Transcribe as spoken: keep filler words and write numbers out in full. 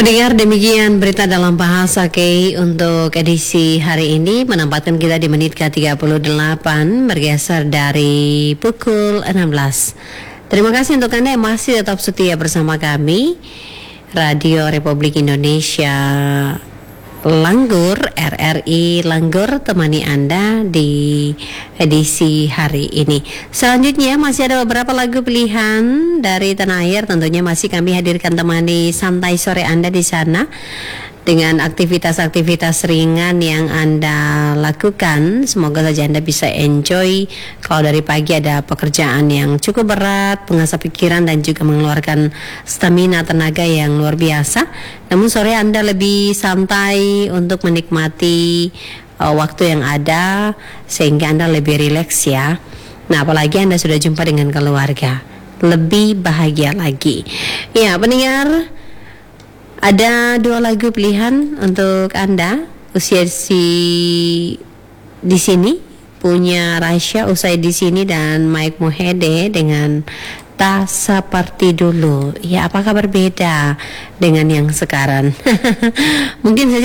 Pendengar, demikian berita dalam bahasa K untuk edisi hari ini, menempatkan kita di menit ke tiga puluh delapan bergeser dari pukul enam belas. Terima kasih untuk Anda yang masih tetap setia bersama kami Radio Republik Indonesia Langgur, R R I Langgur, temani Anda di edisi hari ini. Selanjutnya masih ada beberapa lagu pilihan dari tanah air, tentunya masih kami hadirkan temani santai sore Anda di sana dengan aktivitas-aktivitas ringan yang Anda lakukan. Semoga saja Anda bisa enjoy. Kalau dari pagi ada pekerjaan yang cukup berat, mengasah pikiran dan juga mengeluarkan stamina tenaga yang luar biasa. Namun sore Anda lebih santai untuk menikmati uh, waktu yang ada sehingga Anda lebih rileks ya. Nah, apalagi Anda sudah jumpa dengan keluarga, lebih bahagia lagi. Ya, pendengar, ada dua lagu pilihan untuk Anda. Usia si di sini punya Rasya, Usai di Sini, dan Mike Mohede dengan Tak Seperti Dulu. Ya, apakah berbeda dengan yang sekarang? Mungkin saja